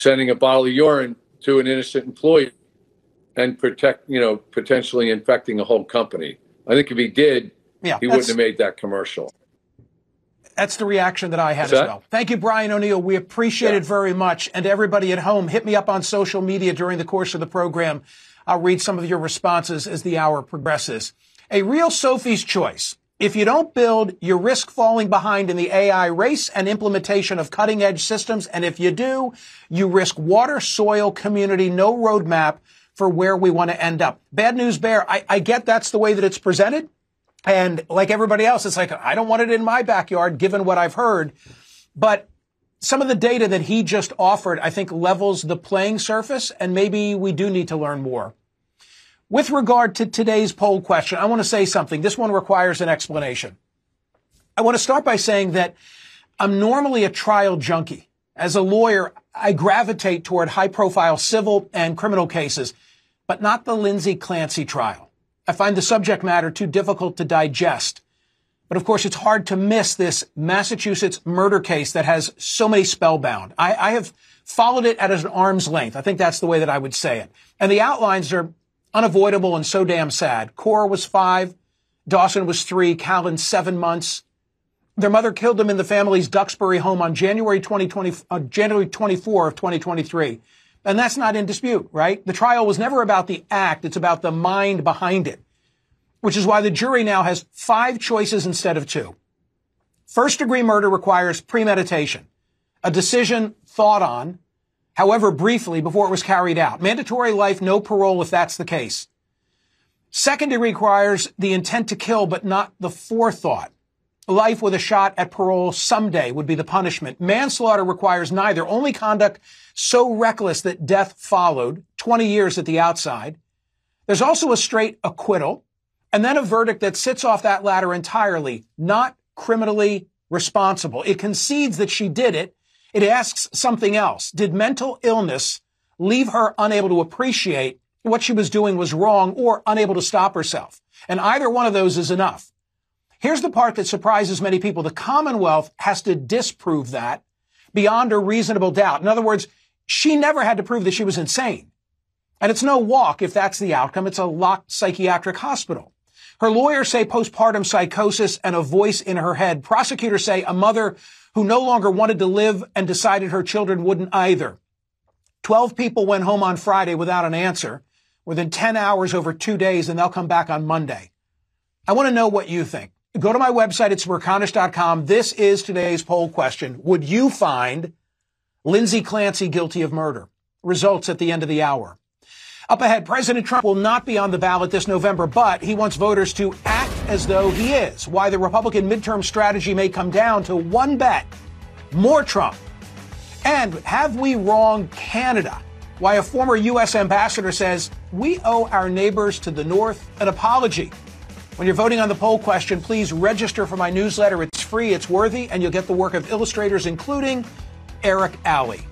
sending a bottle of urine to an innocent employee and potentially infecting a whole company. I think if he did, he wouldn't have made that commercial. That's the reaction that I had as well. Thank you, Brian O'Neill. We appreciate it very much. And to everybody at home, hit me up on social media during the course of the program. I'll read some of your responses as the hour progresses. A real Sophie's choice. If you don't build, you risk falling behind in the AI race and implementation of cutting-edge systems. And if you do, you risk water, soil, community, no roadmap for where we want to end up. Bad News Bear, I get that's the way that it's presented. And like everybody else, it's like, I don't want it in my backyard, given what I've heard. But some of the data that he just offered, I think, levels the playing surface, and maybe we do need to learn more. With regard to today's poll question, I want to say something. This one requires an explanation. I want to start by saying that I'm normally a trial junkie. As a lawyer, I gravitate toward high-profile civil and criminal cases, but not the Lindsay Clancy trial. I find the subject matter too difficult to digest. But of course, it's hard to miss this Massachusetts murder case that has so many spellbound. I have followed it at an arm's length. I think that's the way that I would say it. And the outlines are unavoidable and so damn sad. Cora was 5, Dawson was 3, Callan 7 months. Their mother killed them in the family's Duxbury home on January 24 of 2023. And that's not in dispute, right? The trial was never about the act. It's about the mind behind it, which is why the jury now has 5 choices instead of 2. First-degree murder requires premeditation, a decision thought on, however briefly, before it was carried out. Mandatory life, no parole if that's the case. Second degree requires the intent to kill, but not the forethought. Life with a shot at parole someday would be the punishment. Manslaughter requires neither, only conduct so reckless that death followed, 20 years at the outside. There's also a straight acquittal, and then a verdict that sits off that ladder entirely, not criminally responsible. It concedes that she did it. It asks something else. Did mental illness leave her unable to appreciate what she was doing was wrong or unable to stop herself? And either one of those is enough. Here's the part that surprises many people. The Commonwealth has to disprove that beyond a reasonable doubt. In other words, she never had to prove that she was insane. And it's no walk if that's the outcome. It's a locked psychiatric hospital. Her lawyers say postpartum psychosis and a voice in her head. Prosecutors say a mother who no longer wanted to live and decided her children wouldn't either. 12 people went home on Friday without an answer, within 10 hours over 2 days, and they'll come back on Monday. I want to know what you think. Go to my website at smerconish.com. This is today's poll question. Would you find Lindsay Clancy guilty of murder? Results at the end of the hour. Up ahead, President Trump will not be on the ballot this November, but he wants voters to act as though he is. Why the Republican midterm strategy may come down to one bet: more Trump. And have we wronged Canada? Why a former U.S. ambassador says we owe our neighbors to the north an apology. When you're voting on the poll question, please register for my newsletter. It's free, it's worthy, and you'll get the work of illustrators, including Eric Alley.